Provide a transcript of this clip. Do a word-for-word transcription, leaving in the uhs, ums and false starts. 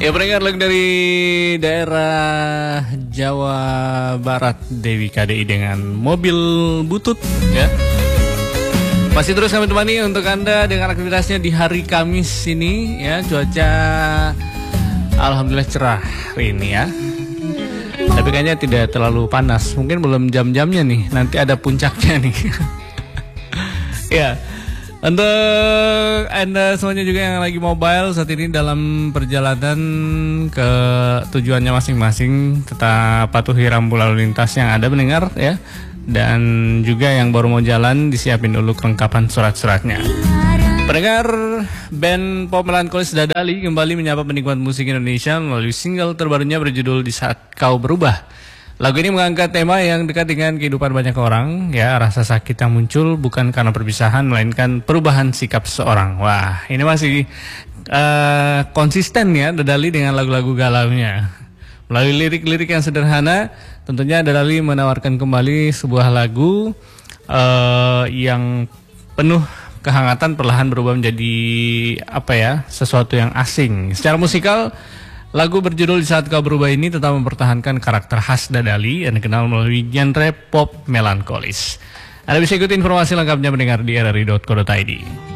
Ya, pendengar lagu dari daerah Jawa Barat, Dewi K D I dengan Mobil Butut ya. Masih terus kami temani untuk Anda dengan aktivitasnya di hari Kamis ini ya. Cuaca alhamdulillah cerah hari ini ya. Tapi kayaknya tidak terlalu panas. Mungkin belum jam-jamnya nih. Nanti ada puncaknya nih. Ya. Untuk Anda semuanya juga yang lagi mobile saat ini dalam perjalanan ke tujuannya masing-masing, tetap patuhi rambu lalu lintas yang ada mendengar ya. Dan juga yang baru mau jalan disiapin dulu kelengkapan surat-suratnya. Pendengar, band pop melankolis Dadali kembali menyapa penikmat musik Indonesia melalui single terbarunya berjudul Di Saat Kau Berubah. Lagu ini mengangkat tema yang dekat dengan kehidupan banyak orang ya, rasa sakit yang muncul bukan karena perpisahan melainkan perubahan sikap seseorang. Wah, ini masih uh, konsisten ya Dadali dengan lagu-lagu galaunya. Melalui lirik-lirik yang sederhana, tentunya Dadali menawarkan kembali sebuah lagu uh, yang penuh kehangatan perlahan berubah menjadi apa ya, sesuatu yang asing. Secara musikal, lagu berjudul Di Saat Kau Berubah ini tetap mempertahankan karakter khas Dadali yang dikenal melalui genre pop melankolis. Anda bisa ikuti informasi lengkapnya mendengar di r r i dot co dot i d.